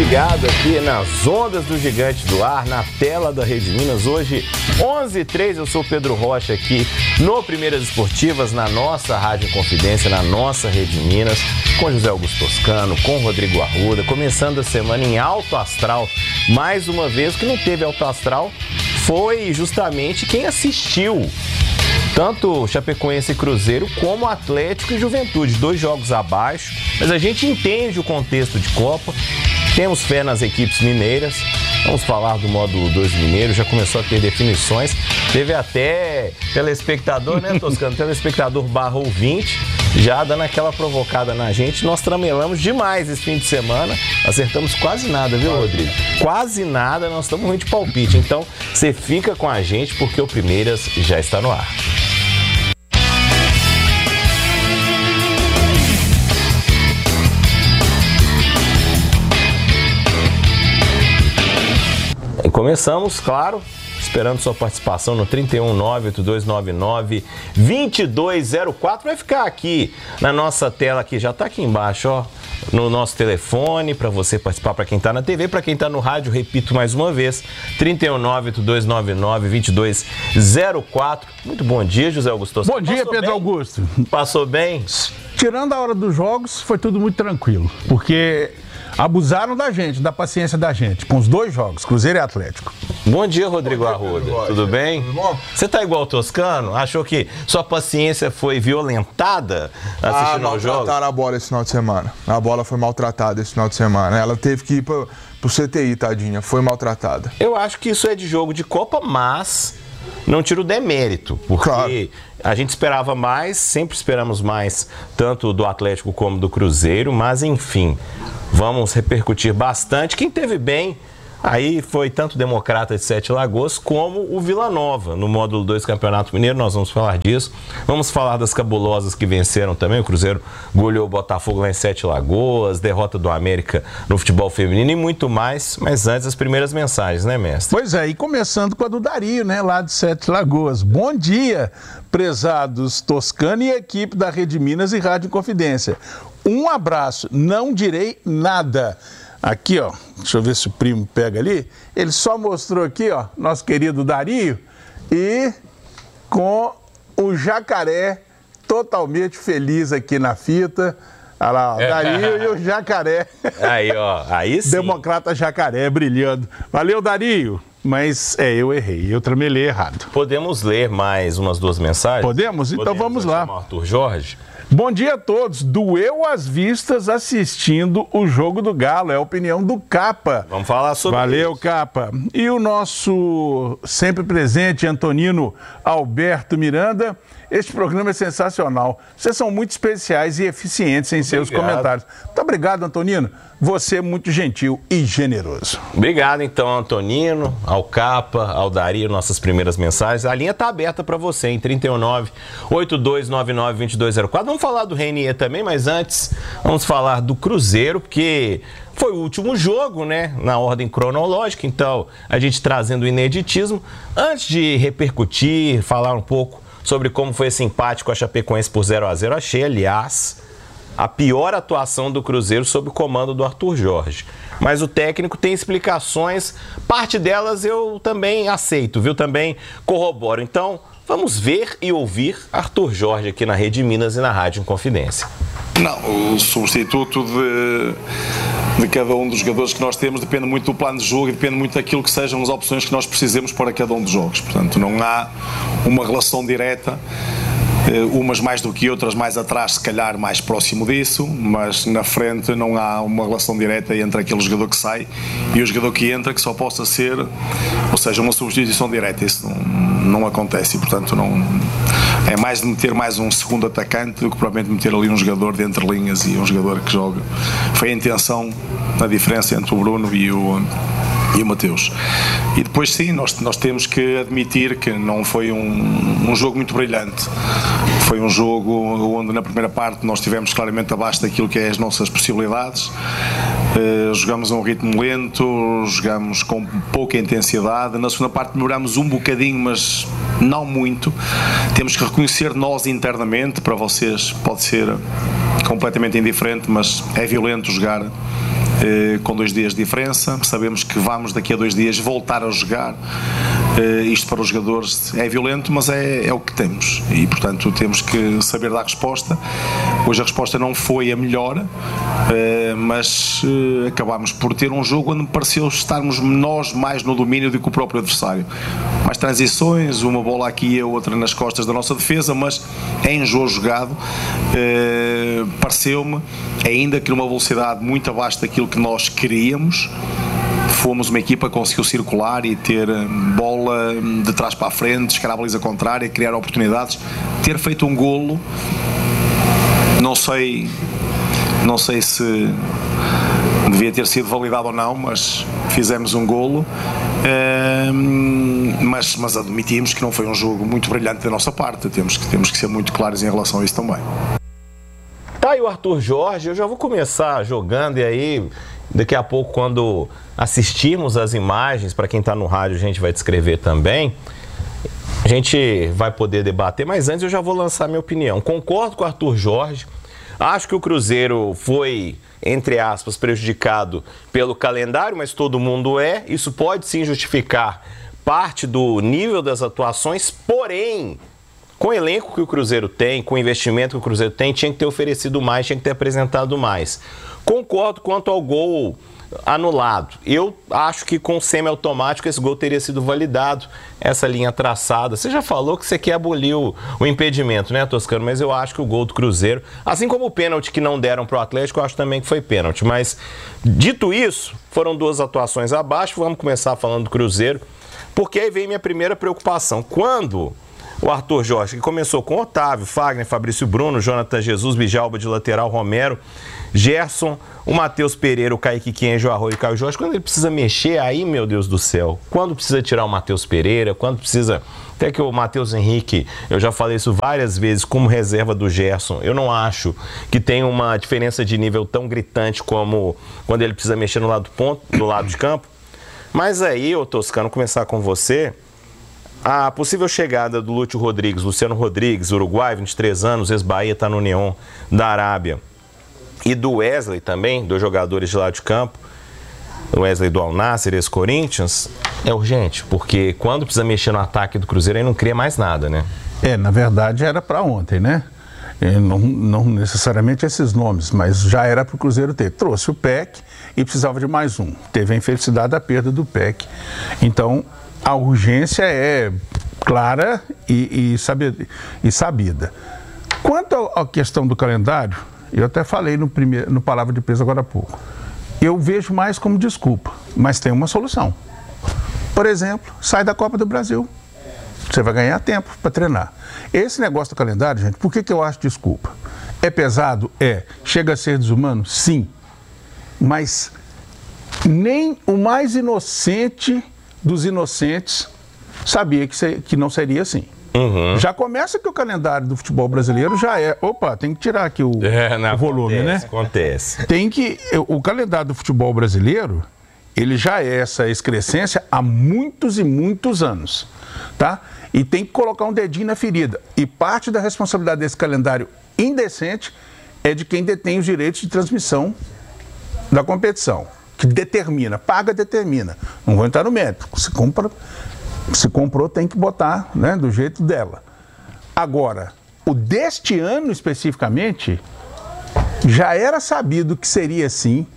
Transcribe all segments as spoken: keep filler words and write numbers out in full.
ligado aqui nas ondas do Gigante do Ar, na tela da Rede Minas. Hoje, onze e três, eu sou o Pedro Rocha aqui no Primeiras Esportivas, na nossa Rádio Confidência, na nossa Rede Minas, com José Augusto Toscano, com Rodrigo Arruda, começando a semana em alto astral. Mais uma vez, que não teve alto astral foi justamente quem assistiu. Tanto Chapecoense e Cruzeiro, como Atlético e Juventude, dois jogos abaixo, mas a gente entende o contexto de Copa, temos fé nas equipes mineiras, vamos falar do módulo dois mineiro, já começou a ter definições, teve até telespectador, né, Toscano? Telespectador barra ouvinte, já dando aquela provocada na gente. Nós tramelamos demais esse fim de semana, acertamos quase nada, viu, Rodrigo? Quase nada, nós estamos ruim de palpite, então você fica com a gente porque o Primeiras já está no ar. E começamos, claro, esperando sua participação no trinta e um, nove oito dois nove nove, dois dois zero quatro. Vai ficar aqui na nossa tela, que já está aqui embaixo, ó, no nosso telefone, para você participar, para quem está na T V, para quem está no rádio, repito mais uma vez, trinta e um, nove oito dois nove nove, dois dois zero quatro. Muito bom dia, José Augusto. Bom dia, Pedro bem? Augusto. Passou bem? Tirando a hora dos jogos, foi tudo muito tranquilo, porque abusaram da gente, da paciência da gente, com os dois jogos, Cruzeiro e Atlético. Bom dia, Rodrigo Arruda. Tudo bem? Tudo bom? Você tá igual o Toscano? Achou que sua paciência foi violentada assistindo ah, ao jogo? Maltrataram a bola esse final de semana. A bola foi maltratada esse final de semana. Ela teve que ir pro, pro C T I, tadinha. Foi maltratada. Eu acho que isso é de jogo de Copa, mas não tira o demérito, porque claro, a gente esperava mais, sempre esperamos mais, tanto do Atlético como do Cruzeiro, mas enfim, vamos repercutir bastante. Quem teve bem aí foi tanto o Democrata de Sete Lagoas como o Vila Nova, no módulo dois Campeonato Mineiro. Nós vamos falar disso. Vamos falar das cabulosas que venceram também. O Cruzeiro goleou o Botafogo lá em Sete Lagoas, derrota do América no futebol feminino e muito mais. Mas antes, as primeiras mensagens, né, mestre? Pois é, e começando com a do Dario, né, lá de Sete Lagoas. Bom dia, prezados Toscano e equipe da Rede Minas e Rádio Confidência. Um abraço, não direi nada. Aqui, ó, deixa eu ver se o primo pega ali. Ele só mostrou aqui, ó, nosso querido Dario, e com o jacaré totalmente feliz aqui na fita. Olha lá, o Dario e o jacaré. Aí, ó, aí sim. Democrata jacaré brilhando. Valeu, Dario. Mas, é, eu errei, eu tramelei errado. Podemos ler mais umas duas mensagens? Podemos? Então Podemos, vamos lá. Arthur Jorge. Bom dia a todos. Doeu as vistas assistindo o jogo do Galo. É a opinião do Capa. Vamos falar sobre Valeu, isso. Capa. E o nosso sempre presente Antonino Alberto Miranda. Este programa é sensacional. Vocês são muito especiais e eficientes em seus obrigado. comentários. Muito obrigado, Antonino. Você é muito gentil e generoso. Obrigado, então, Antonino, ao Capa, ao Dario, nossas primeiras mensagens. A linha está aberta para você em trinta e um, nove oito dois nove nove, dois dois zero quatro. Vamos falar do Renier também, mas antes vamos falar do Cruzeiro, porque foi o último jogo, né, na ordem cronológica. Então, a gente trazendo o ineditismo. Antes de repercutir, falar um pouco sobre como foi esse empate com a Chapecoense por zero a zero, achei, aliás, a pior atuação do Cruzeiro sob o comando do Arthur Jorge. Mas o técnico tem explicações, parte delas eu também aceito, viu? Também corroboro. Então, vamos ver e ouvir Arthur Jorge aqui na Rede Minas e na Rádio Confidência. Não, o substituto de, de cada um dos jogadores que nós temos depende muito do plano de jogo e depende muito daquilo que sejam as opções que nós precisemos para cada um dos jogos. Portanto, não há uma relação direta, umas mais do que outras, mais atrás, se calhar mais próximo disso, mas na frente não há uma relação direta entre aquele jogador que sai e o jogador que entra, que só possa ser, ou seja, uma substituição direta. Isso não, não acontece e, portanto, não, é mais de meter mais um segundo atacante do que provavelmente meter ali um jogador de entre linhas e um jogador que joga. Foi a intenção, a diferença entre o Bruno e o e o Mateus. E depois sim, nós, nós temos que admitir que não foi um, um jogo muito brilhante. Foi um jogo onde na primeira parte nós estivemos claramente abaixo daquilo que é as nossas possibilidades. Uh, jogamos a um ritmo lento, jogamos com pouca intensidade. Na segunda parte melhoramos um bocadinho, mas não muito. Temos que reconhecer nós internamente, para vocês pode ser completamente indiferente, mas é violento jogar eh, com dois dias de diferença. Sabemos que vamos daqui a dois dias voltar a jogar. Uh, isto para os jogadores é violento, mas é, é o que temos e, portanto, temos que saber dar resposta. Hoje a resposta não foi a melhor, uh, mas uh, acabámos por ter um jogo onde me pareceu estarmos nós mais no domínio do que o próprio adversário. Mais transições, uma bola aqui e a outra nas costas da nossa defesa, mas em jogo jogado, uh, pareceu-me, ainda que numa velocidade muito abaixo daquilo que nós queríamos, fomos uma equipa que conseguiu circular e ter bola de trás para a frente, chegar à baliza contrária, criar oportunidades, ter feito um golo. Não sei, não sei se devia ter sido validado ou não, mas fizemos um golo. Mas, mas admitimos que não foi um jogo muito brilhante da nossa parte. Temos que, temos que ser muito claros em relação a isso também. Tá aí o Arthur Jorge, eu já vou começar jogando e aí daqui a pouco, quando assistirmos as imagens, para quem está no rádio a gente vai descrever também, a gente vai poder debater, mas antes eu já vou lançar minha opinião. Concordo com o Arthur Jorge, acho que o Cruzeiro foi, entre aspas, prejudicado pelo calendário, mas todo mundo é, isso pode sim justificar parte do nível das atuações, porém, com o elenco que o Cruzeiro tem, com o investimento que o Cruzeiro tem, tinha que ter oferecido mais, tinha que ter apresentado mais. Concordo quanto ao gol anulado. Eu acho que com o semiautomático esse gol teria sido validado, essa linha traçada. Você já falou que você quer abolir o, o impedimento, né, Toscano? Mas eu acho que o gol do Cruzeiro, assim como o pênalti que não deram para o Atlético, eu acho também que foi pênalti. Mas, dito isso, foram duas atuações abaixo. Vamos começar falando do Cruzeiro, porque aí vem minha primeira preocupação. Quando o Arthur Jorge, que começou com Otávio, Fagner, Fabrício Bruno, Jonathan Jesus, Bijalba de lateral, Romero, Gerson, o Matheus Pereira, o Kaique Kenjo, o Arroio e o Caio Jorge, quando ele precisa mexer, aí, meu Deus do céu, quando precisa tirar o Matheus Pereira, quando precisa, até que o Matheus Henrique, eu já falei isso várias vezes, como reserva do Gerson, eu não acho que tem uma diferença de nível tão gritante como quando ele precisa mexer no lado do ponto, do lado de campo. Mas aí, ô Toscano, começar com você, a possível chegada do Lúcio Rodrigues, Luciano Rodrigues, Uruguai, vinte e três anos, ex-Bahia, está no Neon da Arábia, e do Wesley também, dos jogadores de lado de campo, o Wesley do Al Nassr, ex-Corinthians, é urgente, porque quando precisa mexer no ataque do Cruzeiro, aí não cria mais nada, né? É, na verdade era para ontem, né? Não, não necessariamente esses nomes, mas já era para o Cruzeiro ter. Trouxe o P E C e precisava de mais um. Teve a infelicidade da perda do P E C. Então, a urgência é clara e, e, sabida, e sabida. Quanto à questão do calendário, eu até falei no, primeiro, no Palavra de Peso agora há pouco. Eu vejo mais como desculpa, mas tem uma solução. Por exemplo, sai da Copa do Brasil. Você vai ganhar tempo para treinar. Esse negócio do calendário, gente, por que, que eu acho desculpa? É pesado? É. Chega a ser desumano? Sim. Mas nem o mais inocente dos inocentes sabia que, se, que não seria assim. Uhum. Já começa que o calendário do futebol brasileiro já é... Opa, tem que tirar aqui o, é, não, o volume, acontece, né? Acontece. Tem que... O calendário do futebol brasileiro, ele já é essa excrescência há muitos e muitos anos, tá? E tem que colocar um dedinho na ferida. E parte da responsabilidade desse calendário indecente é de quem detém os direitos de transmissão da competição, que determina, paga, determina. Não vou entrar no mérito. Se compra, se comprou, tem que botar, né, do jeito dela. Agora, o deste ano especificamente, já era sabido que seria assim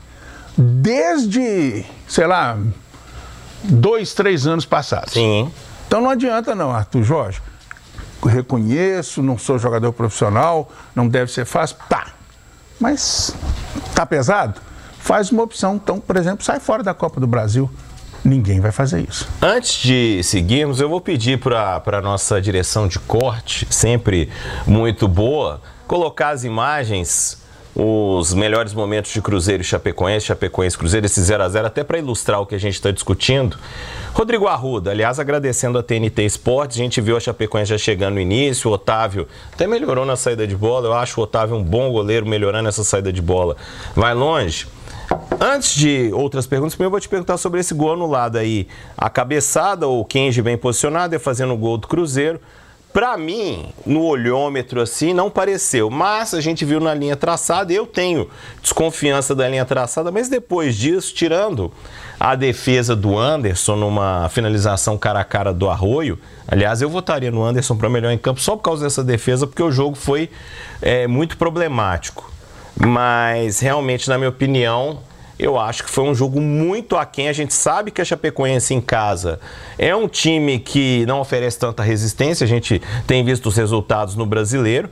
desde, sei lá, dois, três anos passados. Sim. Então não adianta não, Arthur Jorge. Reconheço, não sou jogador profissional, não deve ser fácil. Tá. Mas tá pesado? Faz uma opção. Então, por exemplo, sai fora da Copa do Brasil. Ninguém vai fazer isso. Antes de seguirmos, eu vou pedir para a nossa direção de corte, sempre muito boa, colocar as imagens, os melhores momentos de Cruzeiro e Chapecoense, Chapecoense Cruzeiro, esse zero a zero, até para ilustrar o que a gente está discutindo. Rodrigo Arruda, aliás, agradecendo a T N T Esportes, a gente viu a Chapecoense já chegando no início, o Otávio até melhorou na saída de bola, eu acho o Otávio um bom goleiro, melhorando essa saída de bola. Vai longe. Antes de outras perguntas, primeiro eu vou te perguntar sobre esse gol anulado aí. A cabeçada, o Kenji bem posicionado, é fazendo o gol do Cruzeiro. Pra mim, no olhômetro assim, não pareceu. Mas a gente viu na linha traçada, eu tenho desconfiança da linha traçada, mas depois disso, tirando a defesa do Anderson numa finalização cara a cara do Arroio, aliás, eu votaria no Anderson para melhor em campo só por causa dessa defesa, porque o jogo foi é, muito problemático. Mas, realmente, na minha opinião, eu acho que foi um jogo muito aquém. A gente sabe que a Chapecoense em casa é um time que não oferece tanta resistência. A gente tem visto os resultados no Brasileiro,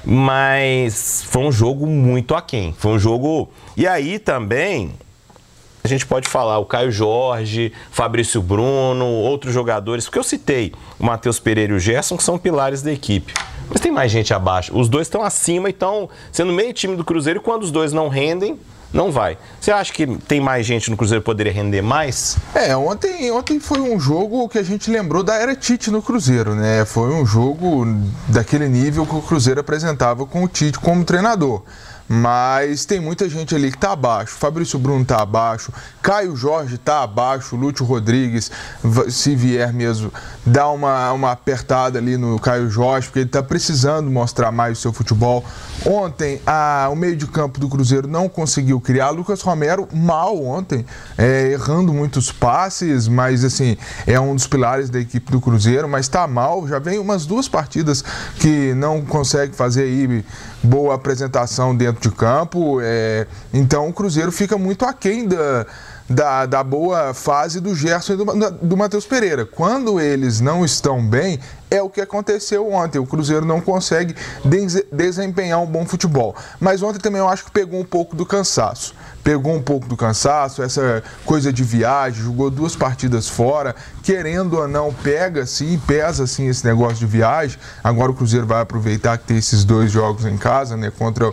mas foi um jogo muito aquém. Foi um jogo... E aí também, a gente pode falar o Caio Jorge, Fabrício Bruno, outros jogadores, porque eu citei o Matheus Pereira e o Gerson, que são pilares da equipe. Mas tem mais gente abaixo. Os dois estão acima e estão sendo meio time do Cruzeiro, e quando os dois não rendem, não vai. Você acha que tem mais gente no Cruzeiro que poderia render mais? É, ontem, ontem foi um jogo que a gente lembrou da era Tite no Cruzeiro, né? Foi um jogo daquele nível que o Cruzeiro apresentava com o Tite como treinador. Mas tem muita gente ali que tá abaixo. Fabrício Bruno tá abaixo, Caio Jorge tá abaixo, Lúcio Rodrigues, se vier mesmo, dá uma, uma apertada ali no Caio Jorge, porque ele tá precisando mostrar mais o seu futebol. Ontem, a, o meio de campo do Cruzeiro não conseguiu criar. Lucas Romero mal ontem, é, errando muitos passes, mas assim, é um dos pilares da equipe do Cruzeiro, mas tá mal. Já vem umas duas partidas que não consegue fazer aí boa apresentação dentro de campo, é, então o Cruzeiro fica muito aquém da, da, da boa fase do Gerson e do, do Matheus Pereira. Quando eles não estão bem, é o que aconteceu ontem. O Cruzeiro não consegue desempenhar um bom futebol. Mas ontem também eu acho que pegou um pouco do cansaço. Pegou um pouco do cansaço, essa coisa de viagem, jogou duas partidas fora, querendo ou não, pega sim, pesa sim esse negócio de viagem. Agora o Cruzeiro vai aproveitar que tem esses dois jogos em casa, né, contra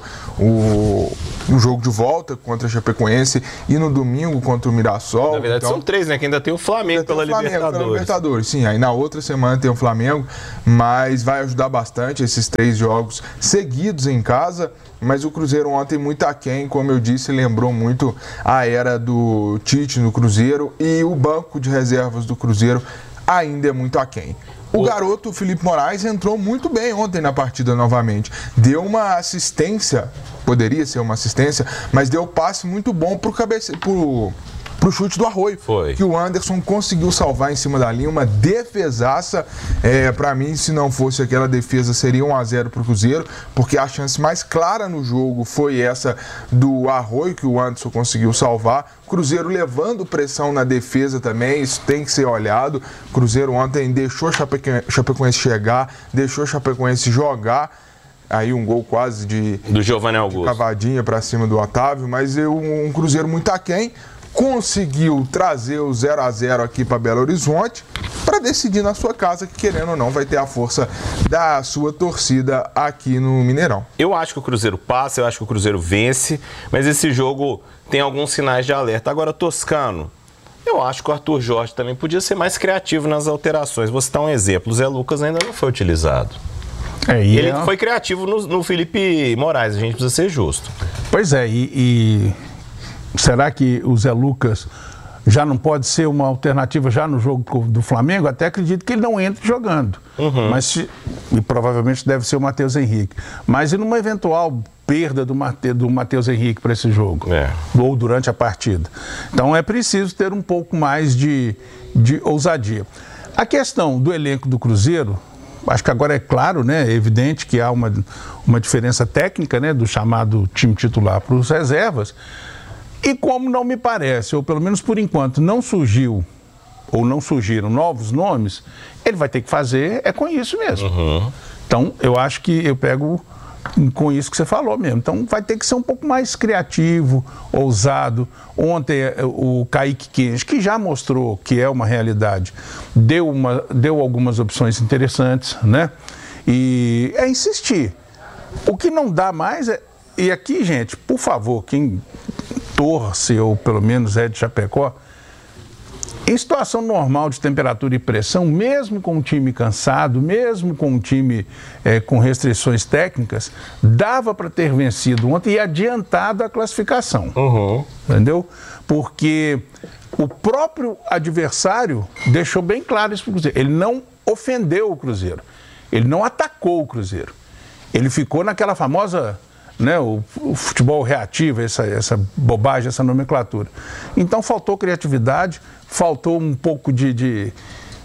o, o jogo de volta, contra a Chapecoense, e no domingo contra o Mirassol. Na verdade então, são três, né, que ainda tem o Flamengo pela Flamengo, Libertadores. Pela Libertadores, sim, aí na outra semana tem o Flamengo, mas vai ajudar bastante esses três jogos seguidos em casa. Mas o Cruzeiro ontem muito aquém, como eu disse, lembrou muito a era do Tite no Cruzeiro, e o banco de reservas do Cruzeiro ainda é muito aquém. O garoto o Felipe Moraes entrou muito bem ontem na partida novamente. Deu uma assistência, poderia ser uma assistência, mas deu passe muito bom pro cabece... pro... pro chute do Arroio, Foi. que o Anderson conseguiu salvar em cima da linha, uma defesaça. É, para mim, se não fosse aquela defesa, seria um a zero pro Cruzeiro, porque a chance mais clara no jogo foi essa do Arroio, que o Anderson conseguiu salvar. Cruzeiro levando pressão na defesa também, isso tem que ser olhado. Cruzeiro ontem deixou a Chapecoense chegar, deixou a Chapecoense jogar. Aí um gol quase de, do Giovanni Augusto, de cavadinha para cima do Otávio, mas eu, um Cruzeiro muito aquém. Conseguiu trazer o zero a zero aqui para Belo Horizonte para decidir na sua casa, que querendo ou não vai ter a força da sua torcida aqui no Mineirão. Eu acho que o Cruzeiro passa, eu acho que o Cruzeiro vence, mas esse jogo tem alguns sinais de alerta. Agora, Toscano, eu acho que o Arthur Jorge também podia ser mais criativo nas alterações. Vou citar um exemplo, o Zé Lucas ainda não foi utilizado. É, e Ele é... foi criativo no, no Felipe Moraes, a gente precisa ser justo. Pois é, e... e... será que o Zé Lucas já não pode ser uma alternativa já no jogo do Flamengo? Até acredito que ele não entre jogando. Uhum. Mas se, e provavelmente deve ser o Matheus Henrique. Mas e numa eventual perda do, Mate, do Matheus Henrique para esse jogo? É. Ou durante a partida. Então é preciso ter um pouco mais de, de ousadia. A questão do elenco do Cruzeiro, acho que agora é claro, né? É evidente que há uma, uma diferença técnica, né, do chamado time titular para os reservas. E como não me parece, ou pelo menos por enquanto, não surgiu, ou não surgiram novos nomes, ele vai ter que fazer, é com isso mesmo. Uhum. Então, eu acho que eu pego com isso que você falou mesmo. Então, vai ter que ser um pouco mais criativo, ousado. Ontem, o Kaique Kenji, que já mostrou que é uma realidade, deu, uma, deu algumas opções interessantes, né? E é insistir. O que não dá mais é... E aqui, gente, por favor, quem torce, ou pelo menos é de Chapecó, em situação normal de temperatura e pressão, mesmo com um time cansado, mesmo com um time é, com restrições técnicas, dava para ter vencido ontem e adiantado a classificação. Uhum. Entendeu? Porque o próprio adversário deixou bem claro isso para o Cruzeiro. Ele não ofendeu o Cruzeiro. Ele não atacou o Cruzeiro. Ele ficou naquela famosa, né, o, o futebol reativo, essa, essa bobagem, essa nomenclatura. Então faltou criatividade, faltou um pouco de, de,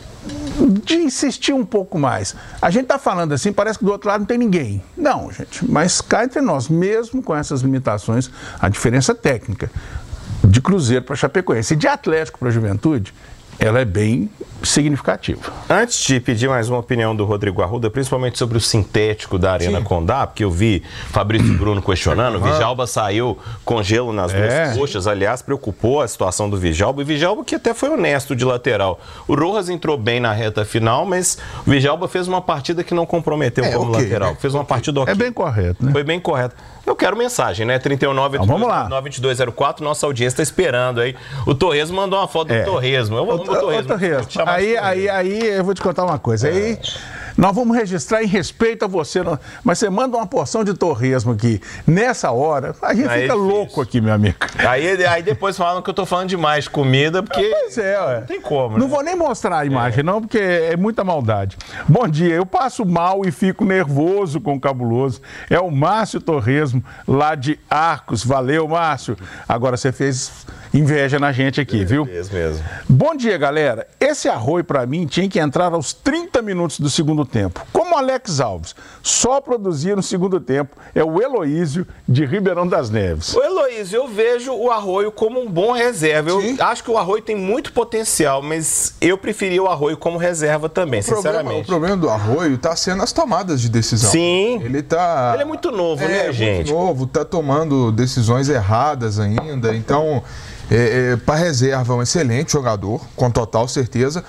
de insistir um pouco mais. A gente está falando assim, parece que do outro lado não tem ninguém. Não, gente, mas cá entre nós, mesmo com essas limitações, a diferença técnica de Cruzeiro para Chapecoense e de Atlético para Juventude, ela é bem significativa. Antes de pedir mais uma opinião do Rodrigo Arruda, principalmente sobre o sintético da Arena Sim. Condá, porque eu vi Fabrício Bruno questionando, o Djalma saiu com gelo nas é. duas coxas, aliás, preocupou a situação do Djalma, e o Djalma que até foi honesto de lateral. O Rojas entrou bem na reta final, mas o Djalma fez uma partida que não comprometeu é, como okay, lateral, fez uma partida ok. É bem correto, né? Foi bem correto. Eu quero mensagem, né? trinta e um, nove oito dois, nove dois zero quatro, nossa audiência está esperando aí. O Torresmo mandou uma foto é. do Torresmo. Eu vou o, o Torresmo. Aí, aí, aí eu vou te contar uma coisa. É. Aí nós vamos registrar em respeito a você, mas você manda uma porção de Torresmo aqui. Nessa hora, a gente aí fica é louco aqui, meu amigo. Aí, aí depois falam que eu tô falando demais de comida, porque pois é, ué. Não tem como, Não né? vou nem mostrar a imagem, é. não, porque é muita maldade. Bom dia, eu passo mal e fico nervoso com o Cabuloso. É o Márcio Torresmo, lá de Arcos. Valeu, Márcio. Agora você fez inveja na gente aqui, viu? Mesmo, mesmo. Bom dia, galera. Esse Arroio, pra mim, tinha que entrar aos trinta minutos do segundo tempo. Como o Alex Alves só produzia no segundo tempo, é o Heloísio de Ribeirão das Neves. O Heloísio, eu vejo o Arroio como um bom reserva. Eu Sim. acho que o Arroio tem muito potencial, mas eu preferia o Arroio como reserva também, o sinceramente. Problema, o problema do Arroio tá sendo as tomadas de decisão. Sim. Ele tá... Ele é muito novo, é, né, gente? É muito novo, tá tomando decisões erradas ainda, então... É, é, para reserva é um excelente jogador, com total certeza,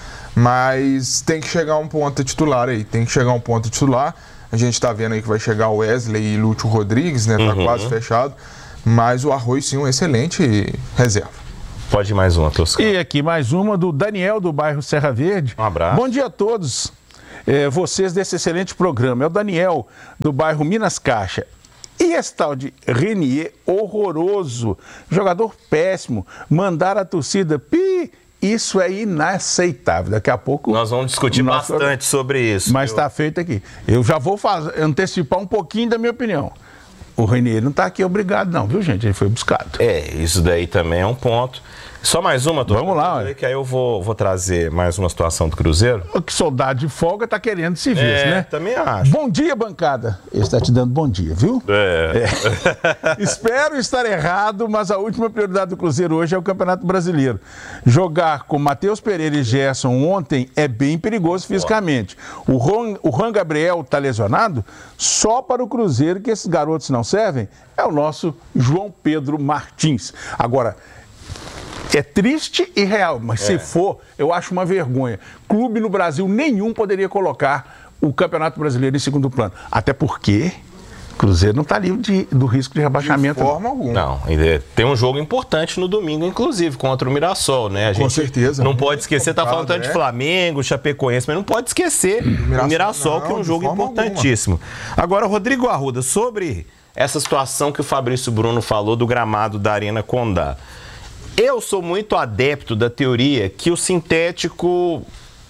mas tem que chegar um ponto titular aí, tem que chegar um ponto titular. A gente está vendo aí que vai chegar o Wesley e Lúcio Rodrigues, né? Tá uhum. quase fechado, mas o Arroio sim, um excelente reserva. Pode ir mais uma, Toscano. E aqui mais uma do Daniel do bairro Serra Verde. Um abraço. Bom dia a todos, é, vocês desse excelente programa. É o Daniel do bairro Minas Caixa. E esse tal de Renier, horroroso, jogador péssimo, mandar a torcida, pi, isso é inaceitável. Daqui a pouco... Nós vamos discutir nosso... bastante sobre isso. Mas está eu... feito aqui. Eu já vou fazer, antecipar um pouquinho da minha opinião. O Renier não está aqui obrigado não, viu, gente? Ele foi buscado. É, isso daí também é um ponto. Só mais uma, tô Vamos lá, olha. Que aí eu vou, vou trazer mais uma situação do Cruzeiro. Que soldado de folga tá querendo se ver, é, né? Também acho. Bom dia, bancada. Ele está te dando bom dia, viu? É. é. Espero estar errado, mas a última prioridade do Cruzeiro hoje é o Campeonato Brasileiro. Jogar com Matheus Pereira e Gerson ontem é bem perigoso fisicamente. O Juan, o Juan Gabriel tá lesionado, só para o Cruzeiro que esses garotos não servem é o nosso João Pedro Martins. Agora, é triste e real, mas é. se for, eu acho uma vergonha. Clube no Brasil nenhum poderia colocar o Campeonato Brasileiro em segundo plano. Até porque o Cruzeiro não está livre de, do risco de rebaixamento. De forma alguma. Não, tem um jogo importante no domingo, inclusive, contra o Mirassol, né? A gente Com certeza. Não pode esquecer, tá falando tanto é. de Flamengo, Chapecoense, mas não pode esquecer Mirassol, o Mirassol, não, que é um jogo importantíssimo. Alguma. Agora, Rodrigo Arruda, sobre essa situação que o Fabrício Bruno falou do gramado da Arena Condá. Eu sou muito adepto da teoria que o sintético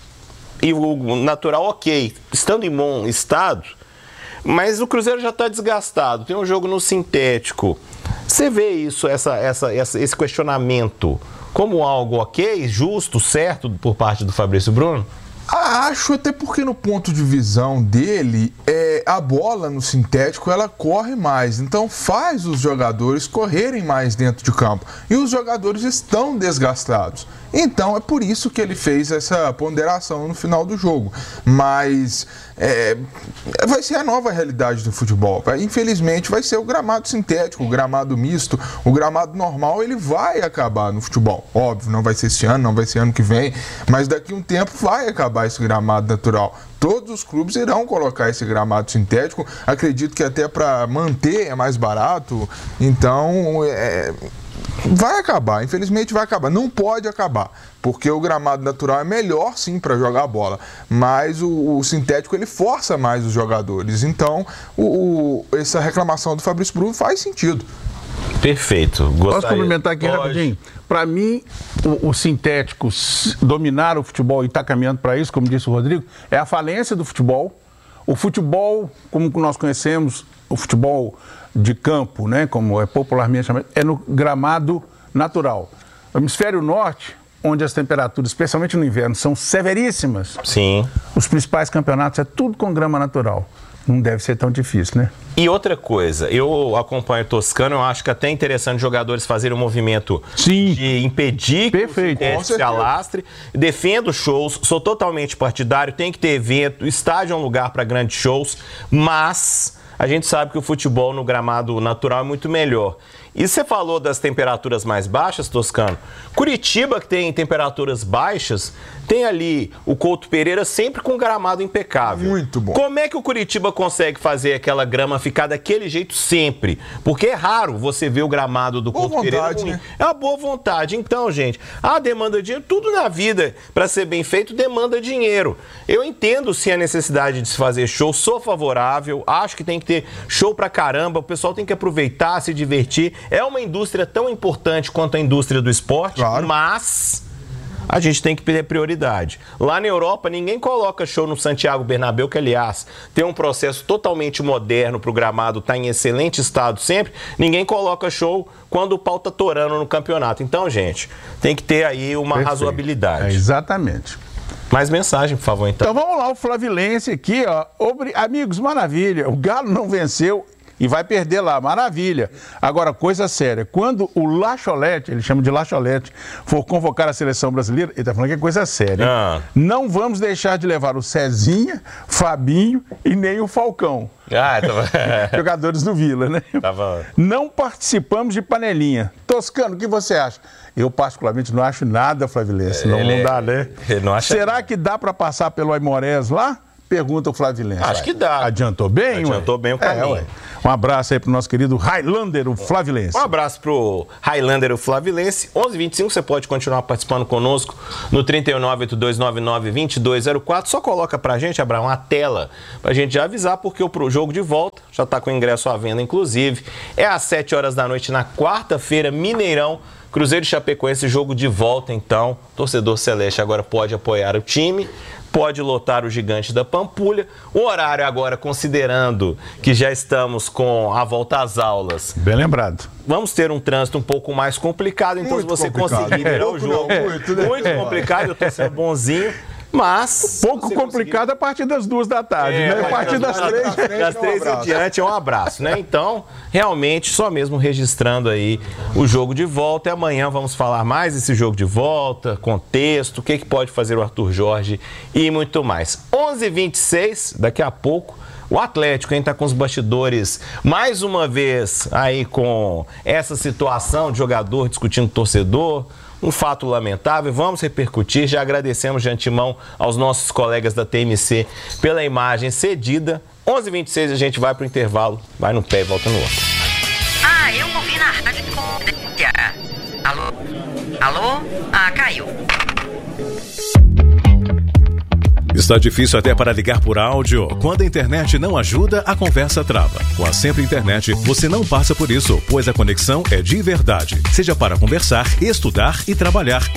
e o natural, ok, estando em bom estado, mas o Cruzeiro já está desgastado, tem um jogo no sintético. Você vê isso, essa, essa, essa, esse questionamento, como algo ok, justo, certo por parte do Fabrício Bruno? Acho, até porque no ponto de visão dele, é, a bola no sintético ela corre mais, então faz os jogadores correrem mais dentro de campo. E os jogadores estão desgastados. Então é por isso que ele fez essa ponderação no final do jogo. Mas é, vai ser a nova realidade do futebol. Infelizmente vai ser o gramado sintético, o gramado misto, o gramado normal, ele vai acabar no futebol. Óbvio, não vai ser esse ano, não vai ser ano que vem, mas daqui a um tempo vai acabar esse gramado natural. Todos os clubes irão colocar esse gramado sintético. Acredito que até para manter é mais barato. Então, é, vai acabar. Infelizmente vai acabar. Não pode acabar, porque o gramado natural é melhor sim para jogar bola, mas o, o sintético ele força mais os jogadores. Então, o, o, essa reclamação do Fabrício Bruno faz sentido. Perfeito. Gostaria... Posso complementar aqui Pode. rapidinho? Para mim, o, o sintético dominar o futebol e está caminhando para isso, como disse o Rodrigo, é a falência do futebol. O futebol, como nós conhecemos, o futebol de campo, né, como é popularmente chamado, é no gramado natural. O hemisfério norte, onde as temperaturas, especialmente no inverno, são severíssimas. Sim. Os principais campeonatos é tudo com grama natural. Não deve ser tão difícil, né? E outra coisa, eu acompanho o Toscano, eu acho que até é interessante jogadores fazerem um movimento Sim. de impedir Perfeito. que o se alastre. Defendo shows, sou totalmente partidário, tem que ter evento, estádio é um lugar para grandes shows, mas a gente sabe que o futebol no gramado natural é muito melhor. E você falou das temperaturas mais baixas, Toscano. Curitiba, que tem temperaturas baixas, tem ali o Couto Pereira sempre com gramado impecável. Muito bom. Como é que o Curitiba consegue fazer aquela grama ficar daquele jeito sempre? Porque é raro você ver o gramado do Couto Pereira ruim. Né? É uma boa vontade. Então, gente, a demanda de dinheiro, tudo na vida, para ser bem feito, demanda dinheiro. Eu entendo sim a necessidade de se fazer show, sou favorável, acho que tem que ter show pra caramba, o pessoal tem que aproveitar, se divertir. É uma indústria tão importante quanto a indústria do esporte, claro. Mas a gente tem que ter prioridade. Lá na Europa, ninguém coloca show no Santiago Bernabéu, que, aliás, tem um processo totalmente moderno para o gramado, está em excelente estado sempre. Ninguém coloca show quando o pau tá torando no campeonato. Então, gente, tem que ter aí uma Perfeito. razoabilidade. É, exatamente. Mais mensagem, por favor, então. Então vamos lá, o Flavilense aqui, ó. Obri... Amigos, maravilha. O Galo não venceu e vai perder lá, maravilha. Agora, coisa séria, quando o Lacholete, ele chama de Lacholete, for convocar a seleção brasileira, ele tá falando que é coisa séria, ah. Não vamos deixar de levar o Cezinha, Fabinho e nem o Falcão. Ah, tava... Jogadores do Vila, né? Tava... Não participamos de panelinha. Toscano, o que você acha? Eu, particularmente, não acho nada, Flavilense. Não, ele... não dá, né? Ele não acha... Será que dá para passar pelo Aimorés lá? Pergunta o Flavilense. Acho que dá. Adiantou bem? Adiantou ué? bem o caminho. É, um abraço aí pro nosso querido Highlander, o Flavilense. Um abraço pro Highlander, o Flavilense. onze e vinte e cinco, você pode continuar participando conosco no trinta e nove, oitenta e dois, noventa e nove, vinte e dois zero quatro. Só coloca pra gente, Abraão, uma tela pra gente já avisar, porque o jogo de volta já tá com o ingresso à venda, inclusive. É às sete horas da noite na quarta-feira, Mineirão. Cruzeiro e Chapecoense, jogo de volta, então. Torcedor celeste agora pode apoiar o time, pode lotar o Gigante da Pampulha. O horário agora, considerando que já estamos com a volta às aulas. Bem lembrado. Vamos ter um trânsito um pouco mais complicado, então muito se você complicado. conseguir virar o jogo, não, muito, né? muito complicado, eu tô sendo bonzinho. Mas... Pouco complicado conseguir... a partir das duas da tarde, é, né? A partir das três... Das três, das três um em diante é um abraço, né? Então, realmente, só mesmo registrando aí o jogo de volta. E amanhã vamos falar mais desse jogo de volta, contexto, o que, que pode fazer o Arthur Jorge e muito mais. onze e vinte e seis, daqui a pouco... O Atlético, hein, tá com os bastidores mais uma vez aí com essa situação de jogador discutindo torcedor, um fato lamentável, vamos repercutir, já agradecemos de antemão aos nossos colegas da T M C pela imagem cedida. onze e vinte e seis a gente vai pro intervalo, vai no pé e volta no outro. Ah, eu ouvi na rádio Confidência. Alô? Alô? Ah, caiu. Está difícil até para ligar por áudio? Quando a internet não ajuda, a conversa trava. Com a Sempre Internet, você não passa por isso, pois a conexão é de verdade. Seja para conversar, estudar e trabalhar.